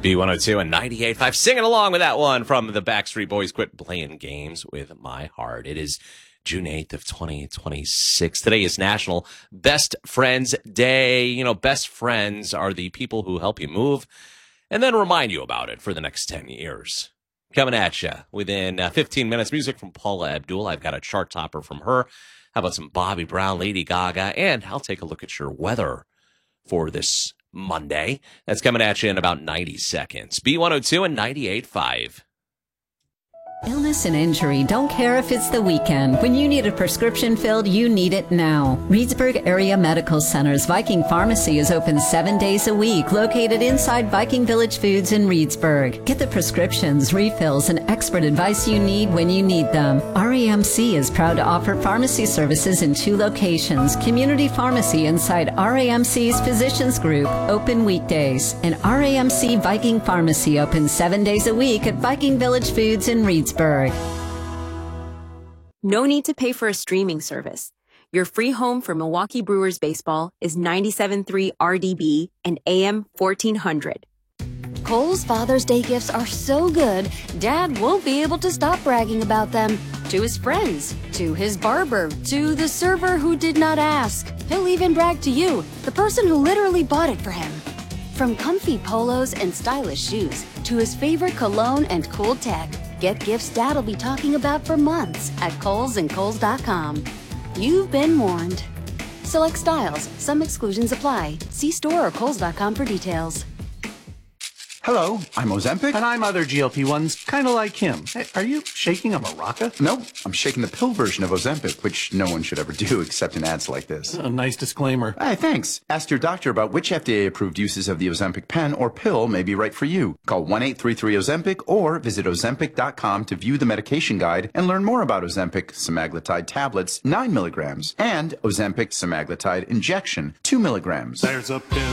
B102 and 98.5. Singing along with that one from the Backstreet Boys, Quit Playing Games with My Heart. It is June 8th of 2026. Today is National Best Friends Day. You know, best friends are the people who help you move and then remind you about it for the next 10 years. Coming at you within 15 minutes, music from Paula Abdul. I've got a chart topper from her. How about some Bobby Brown, Lady Gaga, and I'll take a look at your weather for this Monday. That's coming at you in about 90 seconds. B102 and 98.5. Illness and injury don't care if it's the weekend. When you need a prescription filled, you need it now. Reedsburg Area Medical Center's Viking Pharmacy is open 7 days a week, located inside Viking Village Foods in Reedsburg. Get the prescriptions, refills, and expert advice you need when you need them. RAMC is proud to offer pharmacy services in 2 locations. Community Pharmacy inside RAMC's Physicians Group, open weekdays. And RAMC Viking Pharmacy open 7 days a week at Viking Village Foods in Reedsburg. No need to pay for a streaming service. Your free home for Milwaukee Brewers baseball is 97.3 RDB and AM 1400. Kohl's Father's Day gifts are so good, Dad won't be able to stop bragging about them. To his friends, to his barber, to the server who did not ask. He'll even brag to you, the person who literally bought it for him. From comfy polos and stylish shoes, to his favorite cologne and cool tech. Get gifts Dad'll be talking about for months at Kohl's and Kohl's.com. You've been warned. Select styles. Some exclusions apply. See store or Kohl's.com for details. Hello, I'm Ozempic. And I'm other GLP-1s, kind of like him. Hey, are you shaking a maraca? No, I'm shaking the pill version of Ozempic, which no one should ever do except in ads like this. A nice disclaimer. Hey, thanks. Ask your doctor about which FDA-approved uses of the Ozempic pen or pill may be right for you. Call 1-833-OZEMPIC or visit Ozempic.com to view the medication guide and learn more about Ozempic semaglutide tablets, 9 milligrams, and Ozempic semaglutide injection, 2 milligrams. There's a pill